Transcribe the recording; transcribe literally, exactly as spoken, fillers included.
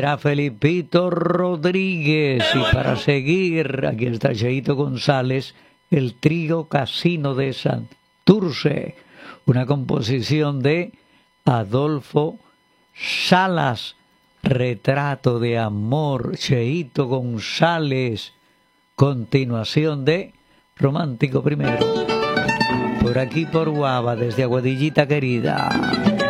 será Felipito Rodríguez. Y para seguir, aquí está Cheito González, el trío Casino de Santurce, una composición de Adolfo Salas, Retrato de Amor, Cheito González, continuación de Romántico Primero, por aquí por Guava, desde Aguadillita querida.